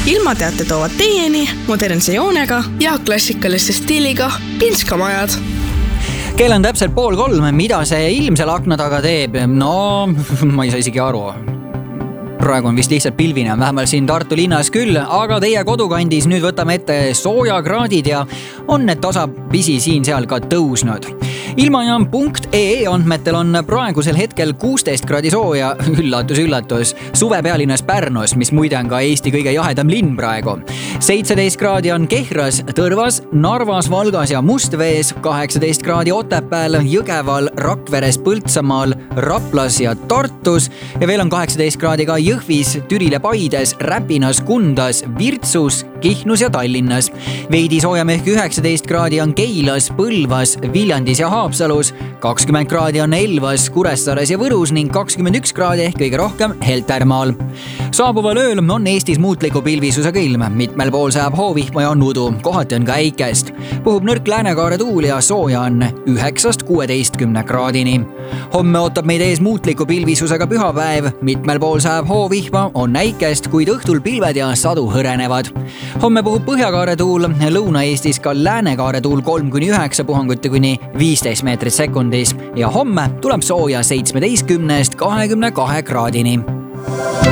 ilmateate toovad teieni modernse joonega ja klassikalise stiiliga Pinskamajad. Kell on täpselt 2:30, mida see ilm seal akna taga teeb? No, ma ei saa isegi aru. Praegu on vist lihtsalt pilvine, vähemalt siin Tartu linnas küll, aga teie kodukandis nüüd võtame ette soojakraadid ja on need tasapisi siin-seal ka tõusnud. Ilmajaam.ee andmetel on praegusel hetkel 16 kraadi sooja, üllatus, suvepealinnas Pärnus, mis muide on ka Eesti kõige jahedam linn praegu. 17 kraadi on Kehras, Tõrvas, Narvas, Valgas ja Mustvees, 18 kraadi Otepääl, Jõgeval, Rakveres, Põltsamaal, Raplas ja Tartus ja veel on 18 kraadi ka Jõhvis, Türil ja Paides, Räpinas, Kundas, Virtsus, Kihnus ja Tallinnas. Veidi soojem ehk 19 kraadi on Keilas, Põlvas, Viljandis ja Haapsalus, 20 kraadi on Elvas, Kuressaares ja Võrus ning 21 kraadi ehk kõige rohkem Heltermaal. Saabuval ööl on Eestis muutliku pilvisusega ilm, mitmel pool sajab hoovihma ja on udu, kohati on ka äikest. Puhub nõrk läänekaare tuul ja sooja on 9-16 kraadini. Homme ootab meid ees muutliku pilvisusega pühapäev, mitmel pool sajab hoovihma, on äikest, kuid õhtul pilved ja sadu hõrenevad. Homme puhub põhjakaare tuul, Lõuna-Eestis ka läänekaare tuul 3-9 puhanguti kuni 15 meetrit sekundis ja homme tuleb sooja 17-22 kraadini.